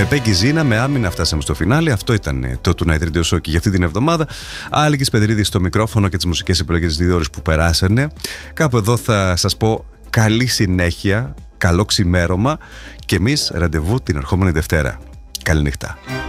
Με Πέγκη Ζήνα, με άμυνα φτάσαμε στο φινάλε. Αυτό ήταν το Tonight Radio Show και για αυτή την εβδομάδα. Άλκης Πεδρίδης στο μικρόφωνο και τις μουσικές επιλογές της 2 ώρες που περάσανε. Κάπου εδώ θα σας πω καλή συνέχεια, καλό ξημέρωμα και εμείς ραντεβού την ερχόμενη Δευτέρα. Καληνύχτα.